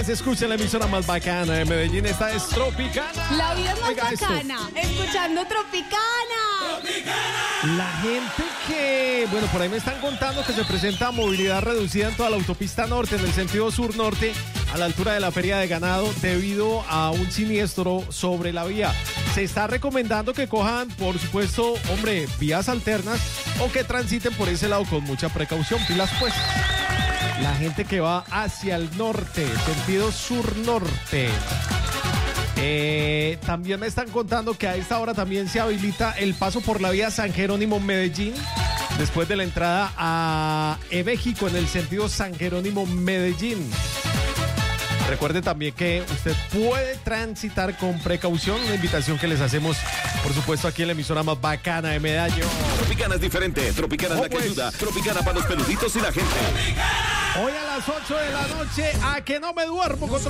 se escucha en la emisora más bacana de Medellín. Esta es Tropicana. La vida es más Oiga bacana, escuchando Tropicana. La gente que, bueno, por ahí me están contando que se presenta movilidad reducida en toda la autopista norte, en el sentido sur-norte, a la altura de la feria de ganado, debido a un siniestro sobre la vía. Se está recomendando que cojan, por supuesto, hombre, vías alternas o que transiten por ese lado con mucha precaución. Pilas, pues. La gente que va hacia el norte, sentido sur-norte. También me están contando que a esta hora también se habilita el paso por la vía San Jerónimo-Medellín, después de la entrada a México en el sentido San Jerónimo-Medellín. Recuerde también que usted puede transitar con precaución, una invitación que les hacemos, por supuesto, aquí en la emisora más bacana de Medallo. Tropicana es diferente, Tropicana es la que ayuda, Tropicana para los peluditos y la gente. Hoy a las 8 de la noche, a que no me duermo con